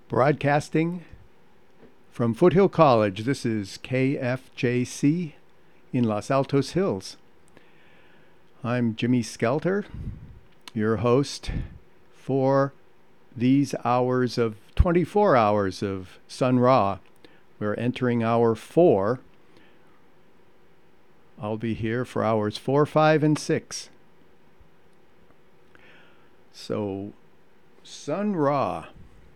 Broadcasting from Foothill College, this is KFJC in Los Altos Hills. I'm Jimmy Skelter, your host for these 24 hours of Sun Ra. We're entering hour 4. I'll be here for hours 4, 5, and 6. So, Sun Ra,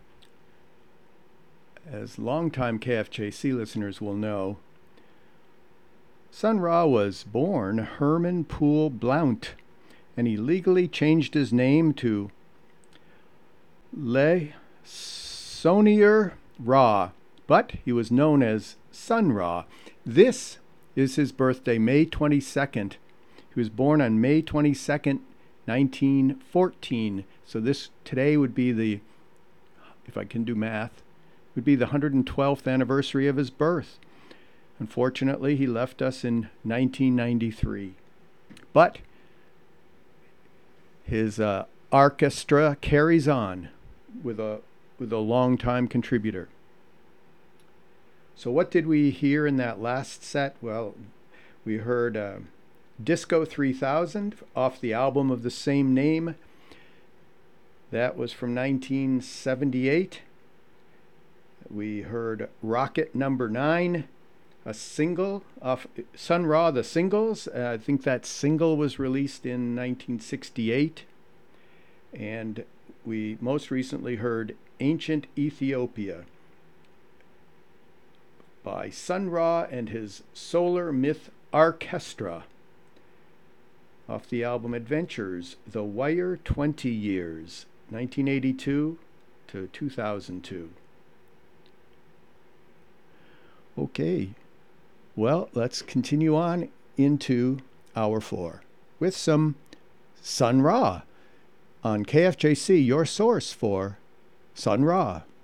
as longtime KFJC listeners will know, Sun Ra was born Herman Poole Blount, and he legally changed his name to Le Sonier Ra, but he was known as Sun Ra. This is his birthday, May 22nd. He was born on May 22nd, 1914. So today would be if I can do math, would be the 112th anniversary of his birth. Unfortunately, he left us in 1993. But his orchestra carries on with a long-time contributor. So what did we hear in that last set? Well, we heard Disco 3000 off the album of the same name. That was from 1978. We heard Rocket Number 9, a single off Sun Ra, the Singles. I think that single was released in 1968. And we most recently heard Ancient Ethiopia by Sun Ra and his Solar Myth Orchestra off the album Adventures, The Wire 20 Years, 1982 to 2002. Okay, well, let's continue on into hour 4 with some Sun Ra on KFJC, your source for Sun Ra.